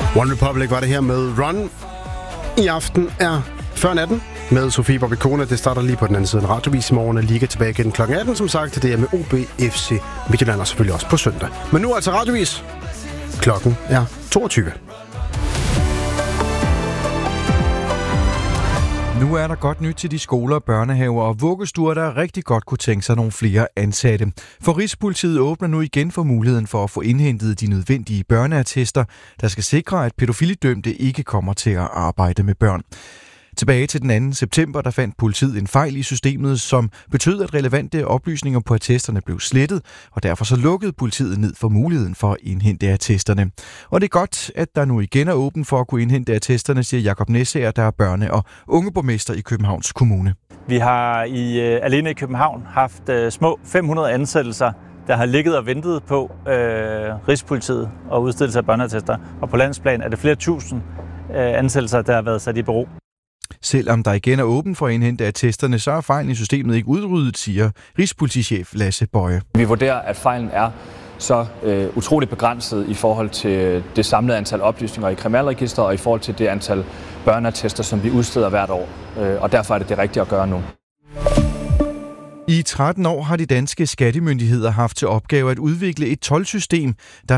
One Republic var det her med Run. I aften er før natten med Sofie Bobby-Kone. Det starter lige på den anden side af Radiovis i morgen. Liga tilbage igen kl. 18, som sagt. Det er med OB, FC Midtjylland og selvfølgelig også på søndag. Men nu altså Radiovis. Klokken er 22. Nu er der godt nyt til de skoler, børnehaver og vuggestuer, der rigtig godt kunne tænke sig nogle flere ansatte. For Rigspolitiet åbner nu igen for muligheden for at få indhentet de nødvendige børneattester, der skal sikre, at pædofilidømte ikke kommer til at arbejde med børn. Tilbage til den 2. september, der fandt politiet en fejl i systemet, som betød, at relevante oplysninger på attesterne blev slettet, og derfor så lukkede politiet ned for muligheden for at indhente attesterne. Og det er godt, at der nu igen er åben for at kunne indhente attesterne, siger Jakob Næsager, der er børne- og ungeborgmester i Københavns Kommune. Vi har alene i København haft små 500 ansættelser, der har ligget og ventet på Rigspolitiet og udstedelse af børneattester. Og på landsplan er det flere tusind ansættelser, der har været sat i bero. Selvom der igen er åben for at indhente attesterne, så er fejlen i systemet ikke udryddet, siger Rigspolitichef Lasse Boje. Vi vurderer, at fejlen er så utroligt begrænset i forhold til det samlede antal oplysninger i Kriminalregisteret og i forhold til det antal børneattester, som vi udsteder hvert år. Og derfor er det rigtige at gøre nu. I 13 år har de danske skattemyndigheder haft til opgave at udvikle et toldsystem, der